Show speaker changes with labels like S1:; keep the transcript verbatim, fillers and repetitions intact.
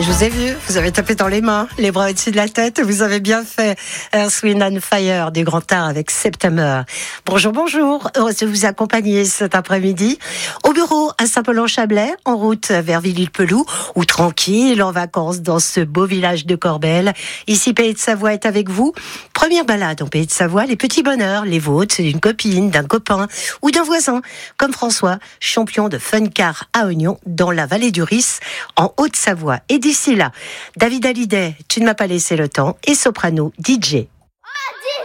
S1: Je vous ai vu, vous avez tapé dans les mains, les bras au-dessus de la tête, vous avez bien fait. Earth, Wind and Fire du Grand Art avec September. Bonjour, bonjour, heureuse de vous accompagner cet après-midi. Au bureau à Saint-Paul-en-Chablais, en route vers Villy-le-Pelloux, ou tranquille en vacances dans ce beau village de Corbel. Ici, Pays de Savoie est avec vous. Première balade en Pays de Savoie, les petits bonheurs, les vôtres, c'est d'une copine, d'un copain ou d'un voisin, comme François, champion de fun car à oignons dans la vallée du Risse, en Haute-Savoie. Et d'ici là, David Hallyday, Tu ne m'as pas laissé le temps, et Soprano, D J.